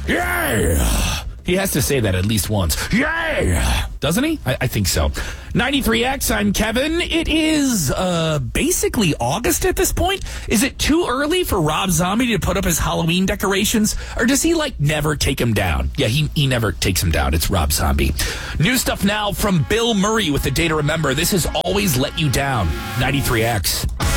Yeah! He has to say that at least once. Yeah! Doesn't he? I think so. 93X, I'm Kevin. It is basically August at this point. Is it too early for Rob Zombie to put up his Halloween decorations? Or does he, never take them down? Yeah, he never takes them down. It's Rob Zombie. New stuff now from Bill Murray with the day to remember. This has always let you down. 93X.